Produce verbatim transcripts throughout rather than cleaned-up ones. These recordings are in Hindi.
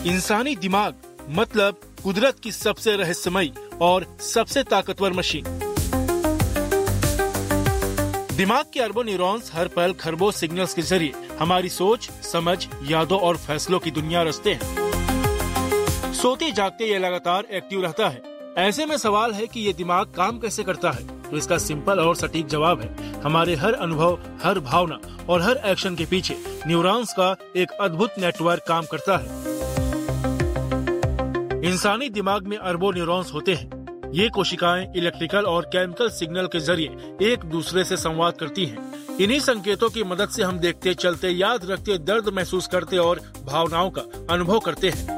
इंसानी दिमाग मतलब कुदरत की सबसे रहस्यमयी और सबसे ताकतवर मशीन। दिमाग के अरबों न्यूरॉन्स हर पल खरबों सिग्नल्स के जरिए हमारी सोच, समझ, यादों और फैसलों की दुनिया रचते हैं। सोते जागते ये लगातार एक्टिव रहता है। ऐसे में सवाल है कि ये दिमाग काम कैसे करता है? तो इसका सिंपल और सटीक जवाब है हमारे हर अनुभव, हर भावना और हर एक्शन के पीछे न्यूरॉन्स का एक अद्भुत नेटवर्क काम करता है। इंसानी दिमाग में अरबों न्यूरॉन्स होते हैं। ये कोशिकाएं इलेक्ट्रिकल और केमिकल सिग्नल के जरिए एक दूसरे से संवाद करती हैं। इन्हीं संकेतों की मदद से हम देखते, चलते, याद रखते, दर्द महसूस करते और भावनाओं का अनुभव करते हैं।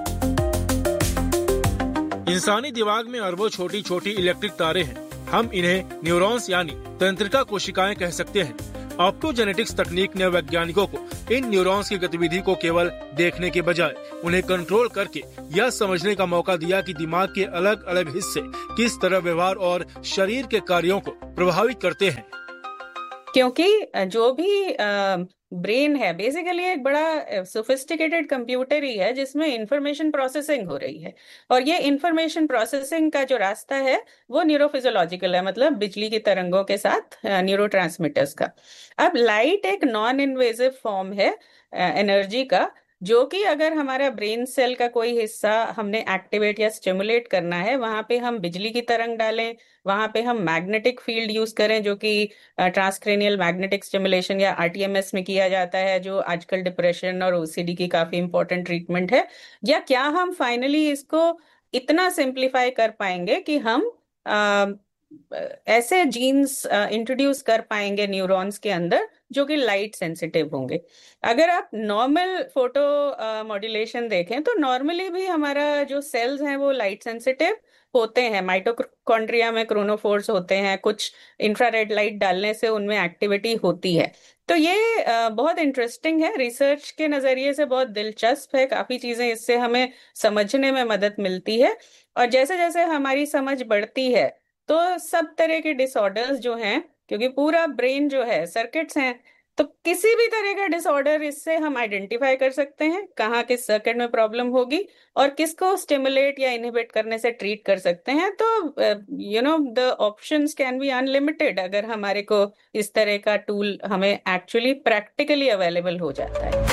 इंसानी दिमाग में अरबों छोटी छोटी इलेक्ट्रिक तारे हैं। हम इन्हें न्यूरॉन्स यानी तंत्रिका कोशिकाएं कह सकते हैं। ऑप्टोजेनेटिक्स तकनीक ने वैज्ञानिकों को इन न्यूरॉन्स की गतिविधि को केवल देखने के बजाय उन्हें कंट्रोल करके यह समझने का मौका दिया कि दिमाग के अलग अलग हिस्से किस तरह व्यवहार और शरीर के कार्यों को प्रभावित करते हैं। क्योंकि जो भी ब्रेन है बेसिकली एक बड़ा सोफिस्टिकेटेड कंप्यूटर ही है जिसमें इंफॉर्मेशन प्रोसेसिंग हो रही है, और ये इंफॉर्मेशन प्रोसेसिंग का जो रास्ता है वो न्यूरोफिजियोलॉजिकल है, मतलब बिजली की तरंगों के साथ न्यूरोट्रांसमीटर्स का। अब लाइट एक नॉन इन्वेजिव फॉर्म है एनर्जी का, जो कि अगर हमारा ब्रेन सेल का कोई हिस्सा हमने एक्टिवेट या स्टिमुलेट करना है, वहां पे हम बिजली की तरंग डालें, वहां पे हम मैग्नेटिक फील्ड यूज करें, जो कि ट्रांसक्रेनियल मैग्नेटिक स्टिमुलेशन या आरटीएमएस में किया जाता है, जो आजकल डिप्रेशन और ओसीडी की काफी इंपॉर्टेंट ट्रीटमेंट है। या क्या हम फाइनली इसको इतना सिंप्लीफाई कर पाएंगे कि हम आ, ऐसे जीन्स इंट्रोड्यूस कर पाएंगे न्यूरॉन्स के अंदर जो कि लाइट सेंसिटिव होंगे। अगर आप नॉर्मल फोटो मॉड्यूलेशन देखें तो नॉर्मली भी हमारा जो सेल्स हैं वो लाइट सेंसिटिव होते हैं। माइटोकॉन्ड्रिया में क्रोनोफोर्स होते हैं, कुछ इंफ्रारेड लाइट डालने से उनमें एक्टिविटी होती है। तो ये बहुत इंटरेस्टिंग है, रिसर्च के नजरिए से बहुत दिलचस्प है, काफी चीजें इससे हमें समझने में मदद मिलती है। और जैसे जैसे हमारी समझ बढ़ती है तो सब तरह के डिसऑर्डर्स जो हैं, क्योंकि पूरा ब्रेन जो है सर्किट्स हैं, तो किसी भी तरह का डिसऑर्डर इससे हम आइडेंटिफाई कर सकते हैं कहाँ किस सर्किट में प्रॉब्लम होगी और किसको स्टिमुलेट या इनहिबिट करने से ट्रीट कर सकते हैं। तो you know the options can be unlimited अगर हमारे को इस तरह का टूल हमें एक्चुअली प्रैक्टिकली अवेलेबल हो जाता है।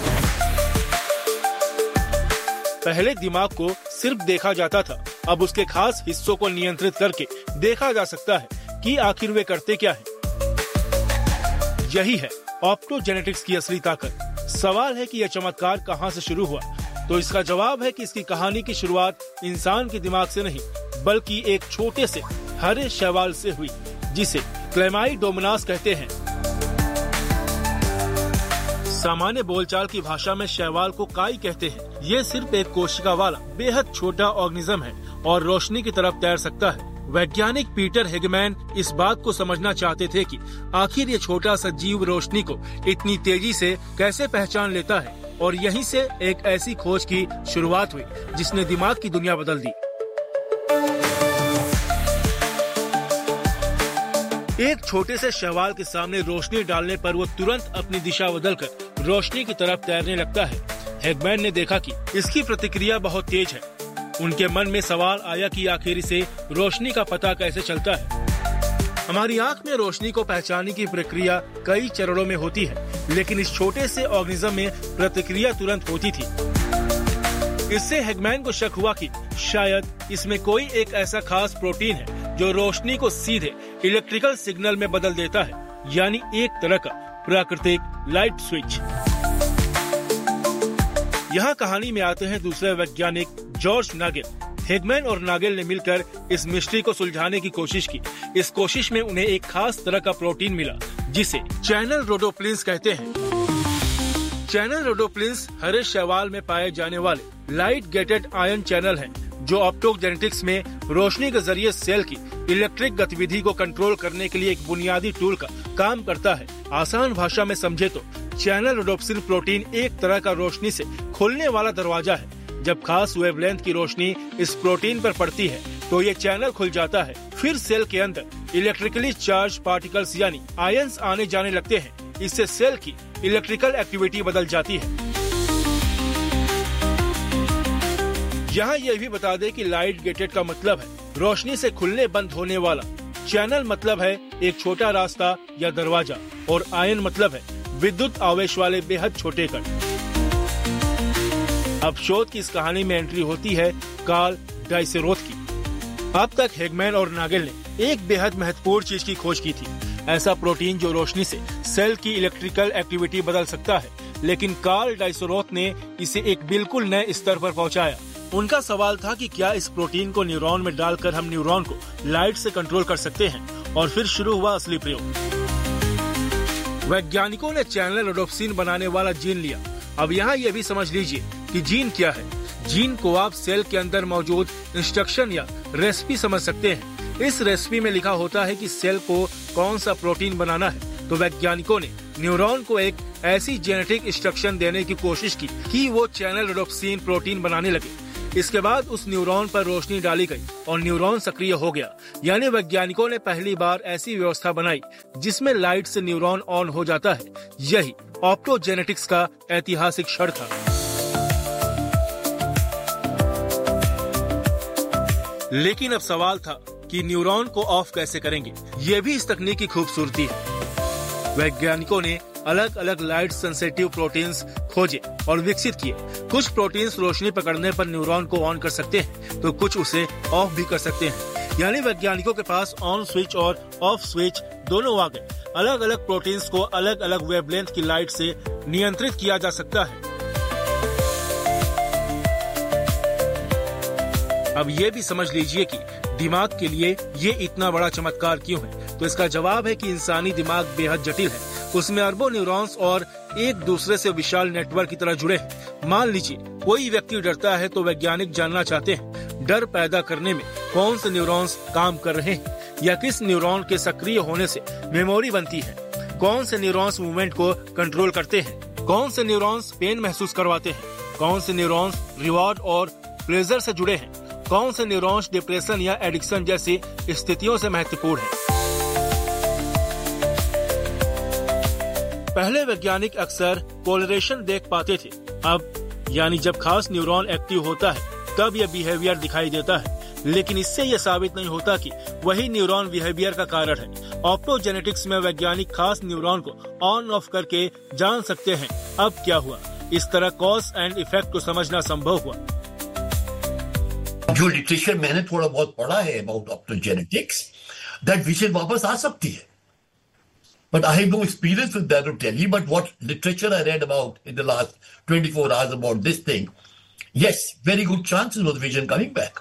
पहले दिमाग को सिर्फ देखा जाता था, अब उसके खास हिस्सों को नियंत्रित करके देखा जा सकता है कि आखिर वे करते क्या हैं। यही है ऑप्टोजेनेटिक्स की असली ताकत। सवाल है कि यह चमत्कार कहां से शुरू हुआ? तो इसका जवाब है कि इसकी कहानी की शुरुआत इंसान के दिमाग से नहीं, बल्कि एक छोटे से हरे शैवाल से हुई, जिसे क्लेमाइडोमोनास कहते हैं। सामान्य बोलचाल की भाषा में शैवाल को काई कहते हैं। ये सिर्फ एक कोशिका वाला बेहद छोटा ऑर्गेनिज्म है और रोशनी की तरफ तैर सकता है। वैज्ञानिक पीटर हेगमैन इस बात को समझना चाहते थे कि आखिर ये छोटा सा जीव रोशनी को इतनी तेजी से कैसे पहचान लेता है, और यहीं से एक ऐसी खोज की शुरुआत हुई जिसने दिमाग की दुनिया बदल दी। एक छोटे से शैवाल के सामने रोशनी डालने पर वो तुरंत अपनी दिशा बदलकर रोशनी की तरफ तैरने लगता है। हेगमैन ने देखा कि इसकी प्रतिक्रिया बहुत तेज है। उनके मन में सवाल आया कि आखिर इसे रोशनी का पता कैसे चलता है। हमारी आंख में रोशनी को पहचानने की प्रक्रिया कई चरणों में होती है, लेकिन इस छोटे से ऑर्गेनिज्म में प्रतिक्रिया तुरंत होती थी। इससे हेगमैन को शक हुआ कि शायद इसमें कोई एक ऐसा खास प्रोटीन है जो रोशनी को सीधे इलेक्ट्रिकल सिग्नल में बदल देता है, यानी एक तरह का प्राकृतिक लाइट स्विच। यहाँ कहानी में आते हैं दूसरे वैज्ञानिक जॉर्ज नागेल। हेगमैन और नागेल ने मिलकर इस मिस्ट्री को सुलझाने की कोशिश की। इस कोशिश में उन्हें एक खास तरह का प्रोटीन मिला जिसे चैनल रोडोप्लिन्स कहते हैं। चैनल रोडोप्लिन्स हरे शैवाल में पाए जाने वाले लाइट गेटेड आयन चैनल हैं, जो ऑप्टोजेनेटिक्स में रोशनी के जरिए सेल की इलेक्ट्रिक गतिविधि को कंट्रोल करने के लिए एक बुनियादी टूल का काम करता है। आसान भाषा में समझे तो चैनल रोडोप्सिन प्रोटीन एक तरह का रोशनी से खुलने वाला दरवाजा है। जब खास वेवलेंथ की रोशनी इस प्रोटीन पर पड़ती है तो ये चैनल खुल जाता है। फिर सेल के अंदर इलेक्ट्रिकली चार्ज पार्टिकल्स यानी आयंस आने जाने लगते हैं। इससे सेल की इलेक्ट्रिकल एक्टिविटी बदल जाती है। यहाँ यह भी बता दें कि लाइट गेटेड का मतलब है रोशनी से खुलने बंद होने वाला, चैनल मतलब है एक छोटा रास्ता या दरवाजा, और आयन मतलब है विद्युत आवेश वाले बेहद छोटे कण। अब शोध की इस कहानी में एंट्री होती है कार्ल डाइसेरोथ की। अब तक हेगमैन और नागेल ने एक बेहद महत्वपूर्ण चीज की खोज की थी, ऐसा प्रोटीन जो रोशनी से सेल की इलेक्ट्रिकल एक्टिविटी बदल सकता है, लेकिन कार्ल डाइसेरोथ ने इसे एक बिल्कुल नए स्तर पर पहुंचाया। उनका सवाल था कि क्या इस प्रोटीन को न्यूरॉन में डालकर हम न्यूरॉन को लाइट से कंट्रोल कर सकते हैं, और फिर शुरू हुआ असली प्रयोग। वैज्ञानिकों ने चैनल रोडोप्सिन बनाने वाला जीन लिया। अब यहाँ ये भी समझ लीजिए कि जीन क्या है। जीन को आप सेल के अंदर मौजूद इंस्ट्रक्शन या रेसिपी समझ सकते हैं। इस रेसिपी में लिखा होता है कि सेल को कौन सा प्रोटीन बनाना है, तो वैज्ञानिकों ने न्यूरॉन को एक ऐसी जेनेटिक इंस्ट्रक्शन देने की कोशिश की कि वो चैनल रोडोप्सिन प्रोटीन बनाने लगे। इसके बाद उस न्यूरॉन पर रोशनी डाली गई और न्यूरॉन सक्रिय हो गया। यानी वैज्ञानिकों ने पहली बार ऐसी व्यवस्था बनाई जिसमें लाइट से न्यूरॉन ऑन हो जाता है। यही ऑप्टोजेनेटिक्स का ऐतिहासिक क्षण था। लेकिन अब सवाल था कि न्यूरॉन को ऑफ कैसे करेंगे। ये भी इस तकनीक की खूबसूरती है। वैज्ञानिकों ने अलग अलग लाइट सेंसिटिव प्रोटीन्स खोजे और विकसित किए। कुछ प्रोटीन्स रोशनी पकड़ने पर न्यूरॉन को ऑन कर सकते हैं, तो कुछ उसे ऑफ भी कर सकते हैं। यानी वैज्ञानिकों के पास ऑन स्विच और ऑफ स्विच दोनों आ गए। अलग अलग प्रोटीन्स को अलग अलग वेवलेंथ की लाइट से नियंत्रित किया जा सकता है। अब ये भी समझ लीजिए कि दिमाग के लिए ये इतना बड़ा चमत्कार क्यों है। तो इसका जवाब है कि इंसानी दिमाग बेहद जटिल है। उसमें अरबों न्यूरॉन्स और एक दूसरे से विशाल नेटवर्क की तरह जुड़े हैं। मान लीजिए कोई व्यक्ति डरता है, तो वैज्ञानिक जानना चाहते हैं डर पैदा करने में कौन से न्यूरॉन्स काम कर रहे हैं, या किस न्यूरॉन के सक्रिय होने से मेमोरी बनती है, कौन से न्यूरॉन्स मूवमेंट को कंट्रोल करते हैं, कौन से न्यूरॉन्स पेन महसूस करवाते हैं, कौन से न्यूरॉन्स रिवॉर्ड और प्लेजर से जुड़े हैं, कौन से न्यूरॉन्स डिप्रेशन या एडिक्शन जैसी स्थितियों से महत्वपूर्ण हैं। पहले वैज्ञानिक अक्सर कोलरेशन देख पाते थे। अब यानी जब खास न्यूरॉन एक्टिव होता है तब यह बिहेवियर दिखाई देता है, लेकिन इससे यह साबित नहीं होता कि वही न्यूरॉन बिहेवियर का कारण है। ऑप्टोजेनेटिक्स में वैज्ञानिक खास न्यूरॉन को ऑन ऑफ करके जान सकते हैं अब क्या हुआ। इस तरह कॉज एंड इफेक्ट को समझना संभव हुआ। जो लिटरेचर मैंने थोड़ा बहुत पढ़ा है अबाउट ऑप्टोजेनेटिक्स, दैट विजन वापस आ सकती है। But I have no experience with that to tell you, but what literature I read about in the last twenty-four hours about this thing, yes, very good chances of vision coming back.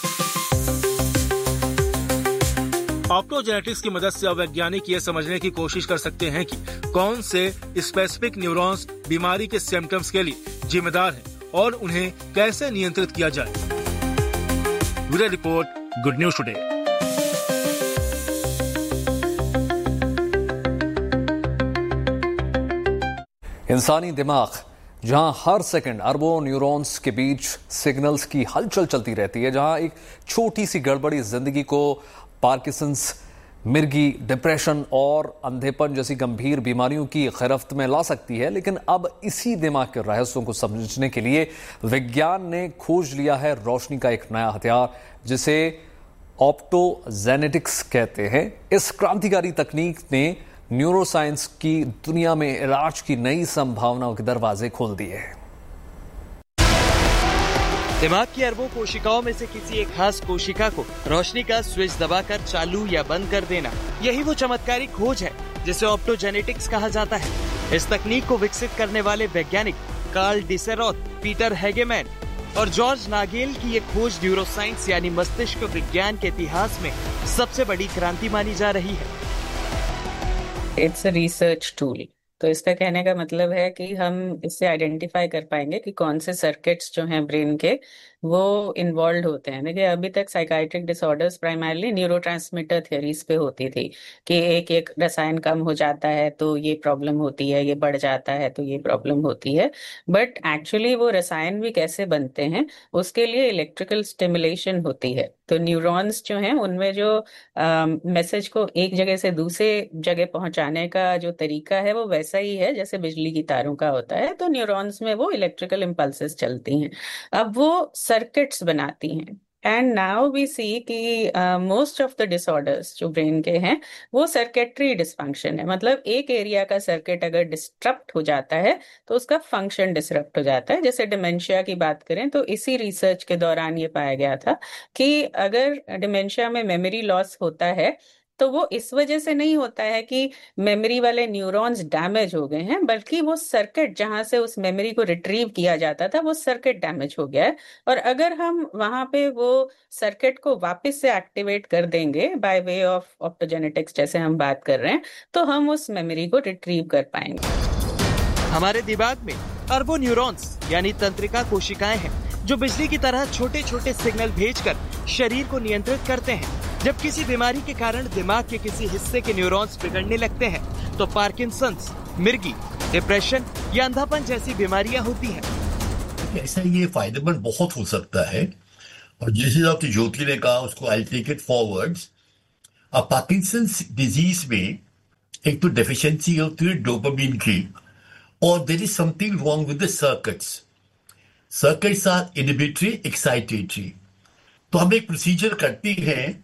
Optogenetics की मदद से अब वैज्ञानिक ये समझने की कोशिश कर सकते हैं कि कौन से स्पेसिफिक न्यूरॉन्स बीमारी के सिम्टम्स के लिए जिम्मेदार हैं और उन्हें कैसे नियंत्रित किया जाए। Bureau report, good news today. इंसानी दिमाग जहां हर सेकंड अरबों न्यूरॉन्स के बीच सिग्नल्स की हलचल चलती रहती है, जहां एक छोटी सी गड़बड़ी जिंदगी को पार्किंसंस, मिर्गी, डिप्रेशन और अंधेपन जैसी गंभीर बीमारियों की गिरफ्त में ला सकती है। लेकिन अब इसी दिमाग के रहस्यों को समझने के लिए विज्ञान ने खोज लिया है रोशनी का एक नया हथियार, जिसे ऑप्टोजेनेटिक्स कहते हैं। इस क्रांतिकारी तकनीक ने न्यूरोसाइंस की दुनिया में इलाज की नई संभावनाओं के दरवाजे खोल दिए हैं। दिमाग की अरबों कोशिकाओं में से किसी एक खास कोशिका को रोशनी का स्विच दबाकर चालू या बंद कर देना, यही वो चमत्कारी खोज है जिसे ऑप्टोजेनेटिक्स कहा जाता है। इस तकनीक को विकसित करने वाले वैज्ञानिक कार्ल डाइसेरोथ, पीटर हेगेमैन और जॉर्ज नागेल की ये खोज न्यूरोसाइंस यानी मस्तिष्क विज्ञान के इतिहास में सबसे बड़ी क्रांति मानी जा रही है। It's a research tool. तो इसका कहने का मतलब है कि हम इससे आइडेंटिफाई कर पाएंगे कि कौन से सर्किट्स जो हैं ब्रेन के वो इन्वॉल्व होते हैं। देखिए, अभी तक psychiatric disorders primarily neurotransmitter theories पे होती थी कि एक एक रसायन कम हो जाता है तो ये प्रॉब्लम होती है, ये बढ़ जाता है तो ये प्रॉब्लम होती है। बट एक्चुअली वो रसायन भी कैसे बनते हैं उसके लिए इलेक्ट्रिकल स्टिमुलेशन होती है। तो न्यूरॉन्स जो हैं उनमें जो मैसेज को एक जगह से दूसरे जगह पहुंचाने का जो तरीका है वो वैसा ही है जैसे बिजली की तारों का होता है। तो न्यूरॉन्स में वो इलेक्ट्रिकल इम्पल्सेस चलती हैं, अब वो सर्किट्स बनाती हैं। एंड नाउ वी सी कि मोस्ट ऑफ द डिसऑर्डर्स जो ब्रेन के हैं वो सर्किटरी डिसफंक्शन है, मतलब एक एरिया का सर्किट अगर डिस्टरप्ट हो जाता है तो उसका फंक्शन डिसरप्ट हो जाता है। जैसे डिमेंशिया की बात करें तो इसी रिसर्च के दौरान ये पाया गया था कि अगर डिमेंशिया में मेमोरी लॉस होता है तो वो इस वजह से नहीं होता है कि मेमोरी वाले न्यूरॉन्स डैमेज हो गए हैं, बल्कि वो सर्किट जहां से उस मेमोरी को रिट्रीव किया जाता था वो सर्किट डैमेज हो गया है। और अगर हम वहां पे वो सर्किट को वापस से एक्टिवेट कर देंगे बाय वे ऑफ ऑप्टोजेनेटिक्स जैसे हम बात कर रहे हैं, तो हम उस मेमोरी को रिट्रीव कर पाएंगे। हमारे दिमाग में अरबों न्यूरॉन्स यानी तंत्रिका कोशिकाएं हैं जो बिजली की तरह छोटे छोटे सिग्नल भेजकर शरीर को नियंत्रित करते हैं। जब किसी बीमारी के कारण दिमाग के किसी हिस्से के न्यूरॉन्स बिगड़ने लगते हैं तो पार्किंसंस, मिर्गी, डिप्रेशन या अंधापन जैसी बीमारियां होती हैं। ऐसा ये फायदेमंद बहुत हो सकता है, और जैसे डॉक्टर ज्योति ने कहा उसको आई टेक इट फॉरवर्ड। अब पार्किंसंस डिजीज में एक तो डेफिशिएंसी होती है डोपामिन की, और there is something wrong with the circuits. Circuits are inhibitory, excitatory. तो हम एक प्रोसीजर करते हैं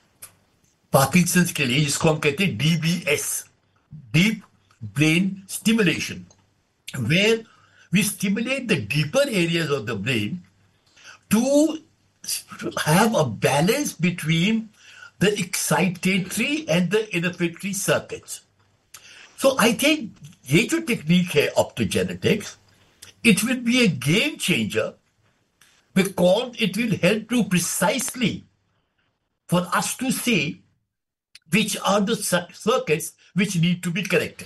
पार्किंसंस के लिए जिसको हम कहते हैं D B S, deep brain stimulation, where we stimulate the deeper areas of the brain to have a balance between the excitatory and the inhibitory circuits. So I think ये जो टेक्निक है optogenetics, it will be a game changer because it will help to precisely for us to see which are the circuits which need to be corrected.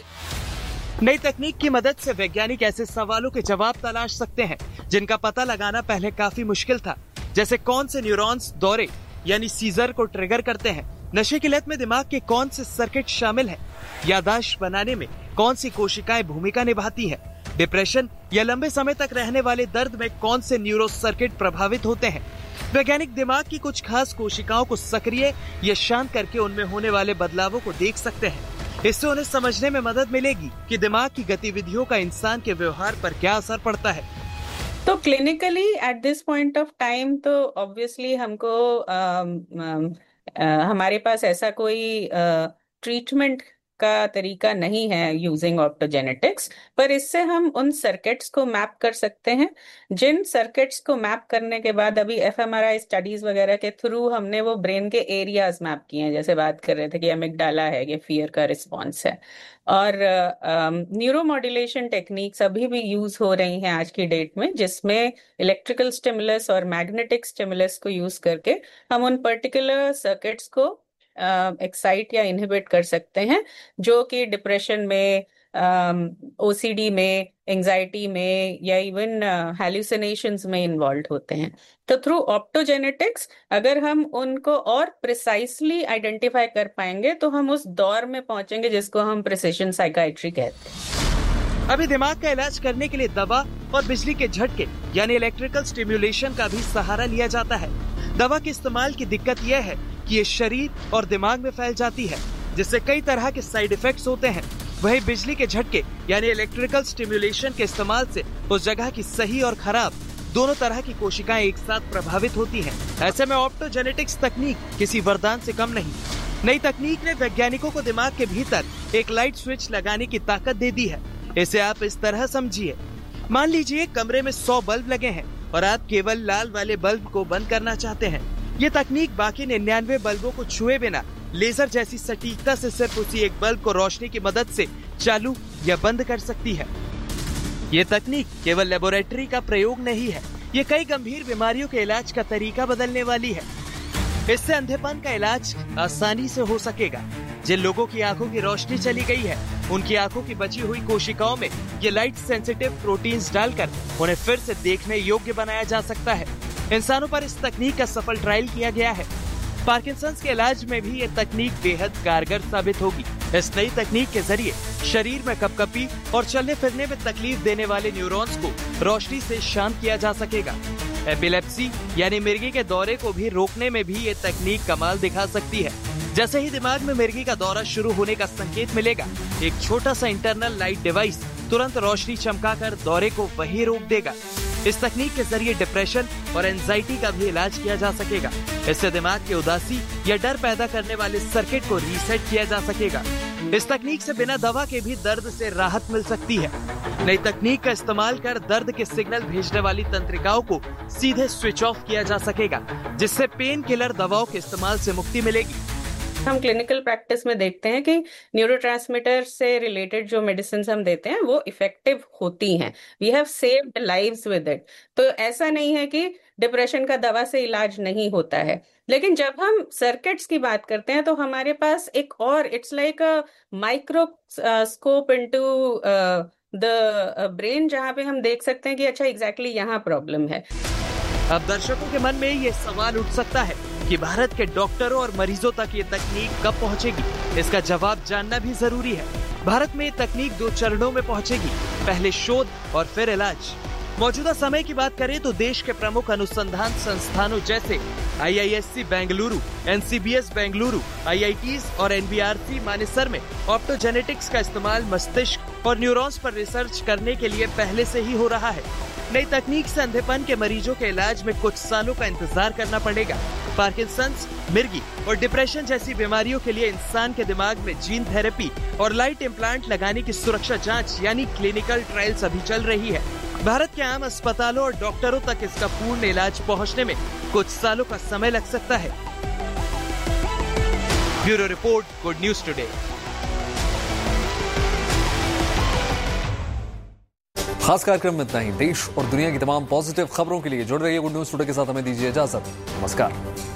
नई तकनीक की मदद से वैज्ञानिक ऐसे सवालों के जवाब तलाश सकते हैं जिनका पता लगाना पहले काफी मुश्किल था, जैसे कौन से न्यूरॉन्स दौरे यानी सीजर को ट्रिगर करते हैं, नशे की लत में दिमाग के कौन से सर्किट शामिल हैं, याददाश्त बनाने में कौन सी कोशिकाएं भूमिका निभाती है, डिप्रेशन या लंबे समय तक रहने वाले दर्द में कौन से न्यूरो सर्किट प्रभावित होते हैं। वैज्ञानिक दिमाग की कुछ खास कोशिकाओं को सक्रिय या शांत करके उनमें होने वाले बदलावों को देख सकते हैं। इससे उन्हें समझने में मदद मिलेगी कि दिमाग की गतिविधियों का इंसान के व्यवहार पर क्या असर पड़ता है। तो clinically at this point of time तो ऑब्वियसली हमको आ, आ, हमारे पास ऐसा कोई ट्रीटमेंट का तरीका नहीं है यूजिंग ऑप्टोजेनेटिक्स, पर इससे हम उन सर्किट्स को मैप कर सकते हैं जिन सर्किट्स को मैप करने के बाद अभी एफएमआरआई स्टडीज वगैरह के थ्रू हमने वो ब्रेन के एरियाज मैप किए हैं। जैसे बात कर रहे थे कि अमिगडाला है, ये फियर का रिस्पॉन्स है, और न्यूरो मॉड्यूलेशन टेक्निक्स अभी भी यूज हो रही हैं आज की डेट में, जिसमें इलेक्ट्रिकल स्टिमुलस और मैग्नेटिक स्टिमुलस को यूज करके हम उन पर्टिकुलर सर्किट्स को एक्साइट uh, या इनहिबिट कर सकते हैं जो कि डिप्रेशन में, ओसीडी um, में, एंजाइटी में या इवन हैल्यूसिनेशंस uh, में इन्वॉल्व होते हैं। तो थ्रू ऑप्टोजेनेटिक्स अगर हम उनको और प्रिसाइसली आइडेंटिफाई कर पाएंगे तो हम उस दौर में पहुंचेंगे जिसको हम प्रिसिजन साइकाइट्री कहते हैं। अभी दिमाग का इलाज करने के लिए दवा और बिजली के झटके यानी इलेक्ट्रिकल स्टिम्युलेशन का भी सहारा लिया जाता है। दवा के इस्तेमाल की दिक्कत यह है कि ये शरीर और दिमाग में फैल जाती है, जिससे कई तरह के साइड इफेक्ट्स होते हैं। वहीं बिजली के झटके यानी इलेक्ट्रिकल स्टिम्युलेशन के इस्तेमाल से उस जगह की सही और खराब दोनों तरह की कोशिकाएं एक साथ प्रभावित होती हैं। ऐसे में ऑप्टोजेनेटिक्स तकनीक किसी वरदान से कम नहीं। नई तकनीक ने वैज्ञानिकों को दिमाग के भीतर एक लाइट स्विच लगाने की ताकत दे दी है। इसे आप इस तरह समझिए, मान लीजिए कमरे में सौ बल्ब लगे हैं और आप केवल लाल वाले बल्ब को बंद करना चाहते हैं। ये तकनीक बाकी निन्यानवे बल्बों को छुए बिना लेजर जैसी सटीकता से सिर्फ उसी एक बल्ब को रोशनी की मदद से चालू या बंद कर सकती है। ये तकनीक केवल लेबोरेटरी का प्रयोग नहीं है, ये कई गंभीर बीमारियों के इलाज का तरीका बदलने वाली है। इससे अंधेपन का इलाज आसानी से हो सकेगा। जिन लोगों की आंखों की रोशनी चली गई है, उनकी आंखों की बची हुई कोशिकाओं में ये लाइट सेंसिटिव प्रोटीन्स डालकर उन्हें फिर से देखने योग्य बनाया जा सकता है। इंसानों पर इस तकनीक का सफल ट्रायल किया गया है। पार्किंसंस के इलाज में भी ये तकनीक बेहद कारगर साबित होगी। इस नई तकनीक के जरिए शरीर में कपकपी और चलने फिरने में तकलीफ देने वाले न्यूरॉन्स को रोशनी से शांत किया जा सकेगा। एपिलेप्सी यानी मिर्गी के दौरे को भी रोकने में भी ये तकनीक कमाल दिखा सकती है। जैसे ही दिमाग में मिर्गी का दौरा शुरू होने का संकेत मिलेगा, एक छोटा सा इंटरनल लाइट डिवाइस तुरंत रोशनी चमकाकर दौरे को वहीं रोक देगा। इस तकनीक के जरिए डिप्रेशन और एंजाइटी का भी इलाज किया जा सकेगा। इससे दिमाग के उदासी या डर पैदा करने वाले सर्किट को रीसेट किया जा सकेगा। इस तकनीक से बिना दवा के भी दर्द से राहत मिल सकती है। नई तकनीक का इस्तेमाल कर दर्द के सिग्नल भेजने वाली तंत्रिकाओं को सीधे स्विच ऑफ किया जा सकेगा, जिससे पेन किलर दवाओं के इस्तेमाल से मुक्ति मिलेगी। हम क्लिनिकल प्रैक्टिस में देखते हैं कि न्यूरोट्रांसमीटर से रिलेटेड जो मेडिसिन हम देते हैं वो इफेक्टिव होती हैं। We have saved lives with it. तो ऐसा नहीं है कि डिप्रेशन का दवा से इलाज नहीं होता है। लेकिन जब हम सर्किट्स की बात करते हैं तो हमारे पास एक और it's like a microscope into the brain, जहाँ पे हम देख सकते हैं कि अच्छा एग्जैक्टली यहाँ प्रॉब्लम है। अब दर्शकों के मन में ये सवाल उठ सकता है कि भारत के डॉक्टरों और मरीजों तक ये तकनीक कब पहुंचेगी। इसका जवाब जानना भी जरूरी है। भारत में ये तकनीक दो चरणों में पहुंचेगी, पहले शोध और फिर इलाज। मौजूदा समय की बात करें तो देश के प्रमुख अनुसंधान संस्थानों जैसे आई I S C Bengaluru, N C B S Bengaluru, I I tees और N B R C Manesar में ऑप्टोजेनेटिक्स का इस्तेमाल मस्तिष्क और न्यूरॉन्स पर रिसर्च करने के लिए पहले से ही हो रहा है। नई तकनीक से अंधेपन के मरीजों के इलाज में कुछ सालों का इंतजार करना पड़ेगा। पार्किंसंस, मिर्गी और डिप्रेशन जैसी बीमारियों के लिए इंसान के दिमाग में जीन थेरेपी और लाइट इम्प्लांट लगाने की सुरक्षा जांच यानी क्लिनिकल ट्रायल्स अभी चल रही है। भारत के आम अस्पतालों और डॉक्टरों तक इसका पूर्ण इलाज पहुंचने में कुछ सालों का समय लग सकता है। Bureau report, good news today. खास कार्यक्रम में इतना ही। देश और दुनिया की तमाम पॉजिटिव खबरों के लिए जुड़ रहिए गुड न्यूज टुडे के साथ। हमें दीजिए इजाजत। नमस्कार।